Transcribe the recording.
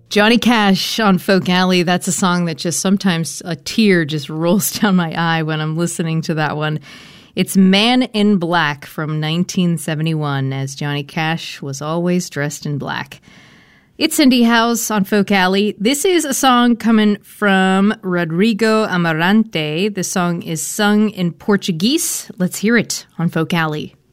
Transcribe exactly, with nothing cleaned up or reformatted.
Johnny Cash on Folk Alley. That's a song that just sometimes a tear just rolls down my eye when I'm listening to that one. It's Man in Black from nineteen seventy-one, as Johnny Cash was always dressed in black. It's Indie House on Folk Alley. This is a song coming from Rodrigo Amarante. The song is sung in Portuguese. Let's hear it on Folk Alley.